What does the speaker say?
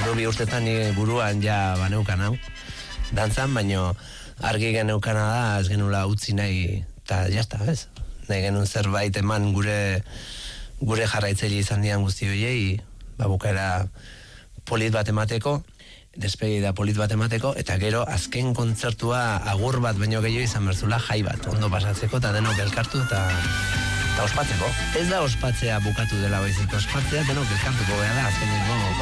ordu bi urtetan ni buruan ja baneukan hau dantzan, baino argi geneukana da ez genula utzi nahi eta jazta, ez? Nahi genuen zerbait eman gure jarraitzaile izan dian guzti horiei, bukaera polit bat emateko, despedida polit bat emateko, eta gero azken kontzertua agur bat baino gehiago izan berzula jai bat, ondo pasatzeko, eta denok elkartu eta ospatzeko. Ez da ospatzea bukatu dela baizik, ospatzea denok elkartuko gara da, azkeneko